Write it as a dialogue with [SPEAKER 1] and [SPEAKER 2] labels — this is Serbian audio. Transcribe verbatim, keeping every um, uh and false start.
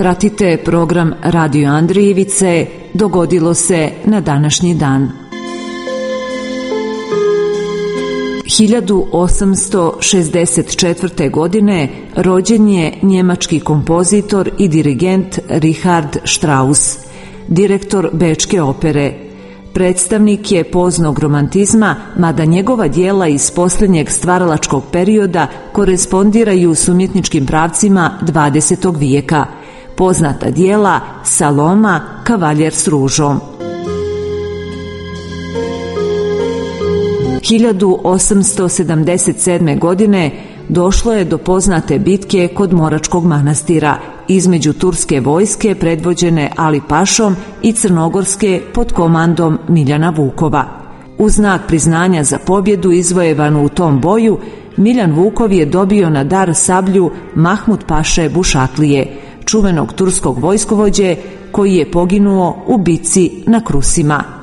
[SPEAKER 1] Pratite program Radio Andrijevice, dogodilo se na današnji dan. hiljadu osamsto šezdeset četvrte. godine rođen je njemački kompozitor i dirigent Richard Strauss, direktor Bečke opere. Predstavnik je poznog romantizma, mada njegova djela iz posljednjeg stvaralačkog perioda korespondiraju s umjetničkim pravcima dvadesetog vijeka. Poznata djela Saloma, Kavaljer s ružom. hiljadu osamsto sedamdeset sedme. godine došlo je do poznate bitke kod Moračkog manastira između turske vojske predvođene Ali Pašom i crnogorske pod komandom Miljana Vukova. U znak priznanja za pobjedu izvojevanu u tom boju, Miljan Vukov je dobio na dar sablju Mahmud Paše Bušatlije, čuvenog turskog vojskovođe koji je poginuo u bitci na Krusima.